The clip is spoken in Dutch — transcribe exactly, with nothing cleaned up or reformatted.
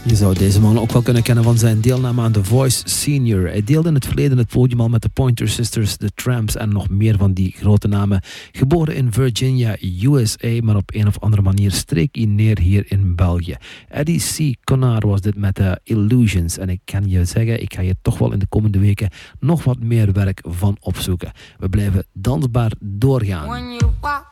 Je zou deze man ook wel kunnen kennen van zijn deelname aan The Voice Senior. Hij deelde in het verleden het podium al met de Pointer Sisters, The Tramps en nog meer van die grote namen. Geboren in Virginia, U S A, maar op een of andere manier streek hij neer hier in België. Eddie C. Conard was dit met uh, Illusions. En ik kan je zeggen, ik ga je toch wel in de komende weken nog wat meer werk van opzoeken. We blijven dansbaar doorgaan.